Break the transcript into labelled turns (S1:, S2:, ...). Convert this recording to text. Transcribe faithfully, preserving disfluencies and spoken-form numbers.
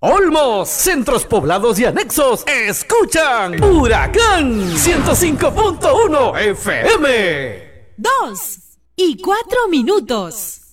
S1: Olmos, centros poblados y anexos, escuchan Huracán ciento cinco punto uno F M.
S2: Dos y cuatro minutos.